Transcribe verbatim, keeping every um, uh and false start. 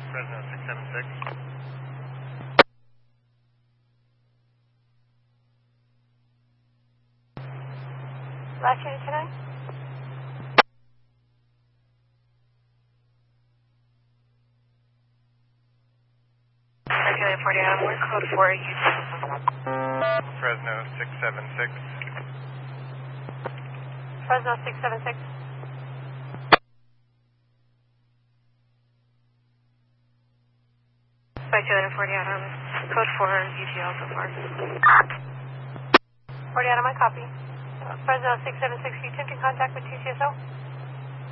Fresno six seven six. Last unit tonight? Calculated forty Adam, we're code four. Fresno six seven six. Fresno six seven six. Calculated forty Adam, code four, U T L so far. forty Adam, I copy. Uh, Fresno six seven six, you attempting contact with T C S O?